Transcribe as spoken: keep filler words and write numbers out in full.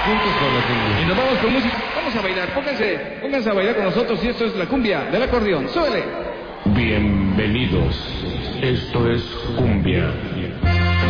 Juntos por la cumbia. Y nos vamos con música. Vamos a bailar. Pónganse, pónganse a bailar con nosotros. Y esto es la cumbia del acordeón. ¡Súbele! Bienvenidos. Esto es cumbia.